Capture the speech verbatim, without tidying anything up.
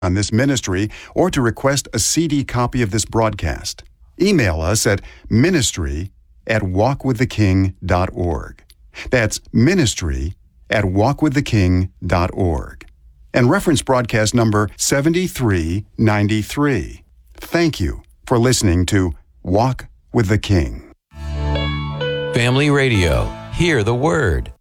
on this ministry or to request a C D copy of this broadcast, email us at ministry at walk with the king dot org. That's ministry at walk with the king dot org. And reference broadcast number seventy-three ninety-three. Thank you for listening to Walk with the King. Family Radio. Hear the Word.